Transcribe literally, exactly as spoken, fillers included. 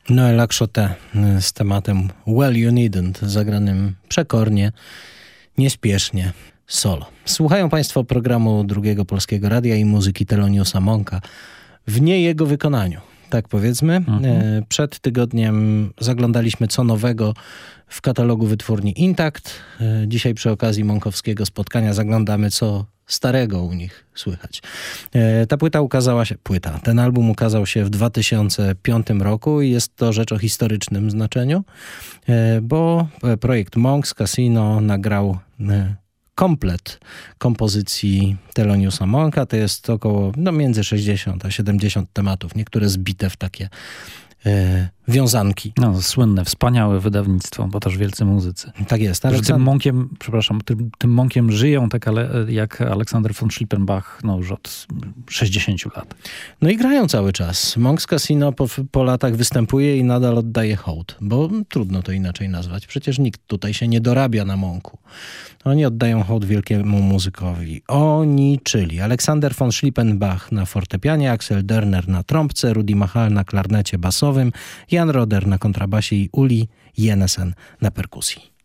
Noël Laxote z tematem Well You Needn't, zagranym przekornie, niespiesznie, solo. Słuchają Państwo programu Drugiego Polskiego Radia i muzyki Theloniousa Monka w nie jego wykonaniu. Tak powiedzmy. Mhm. Przed tygodniem zaglądaliśmy co nowego w katalogu wytwórni Intact. Dzisiaj przy okazji monkowskiego spotkania zaglądamy co starego u nich słychać. Ta płyta ukazała się, płyta, ten album ukazał się w dwa tysiące piątym roku i jest to rzecz o historycznym znaczeniu, bo projekt Monks Casino nagrał komplet kompozycji Theloniousa Monka. To jest około no, między sześćdziesiąt a siedemdziesiąt tematów, niektóre zbite w takie e, wiązanki. No, słynne, wspaniałe wydawnictwo, bo też wielcy muzycy. Tak jest. Aleksand... Tym Monkiem, przepraszam, tym, tym Monkiem żyją tak ale, jak Aleksander von Schliepenbach no, już od sześćdziesięciu lat. No i grają cały czas. Monks Casino po, po latach występuje i nadal oddaje hołd, bo trudno to inaczej nazwać. Przecież nikt tutaj się nie dorabia na Monku. Oni oddają hołd wielkiemu muzykowi. Oni, czyli Aleksander von Schliepenbach na fortepianie, Axel Dörner na trąbce, Rudi Machal na klarnecie basowym, Jan Roder na kontrabasie i Uli Jenesen na perkusji.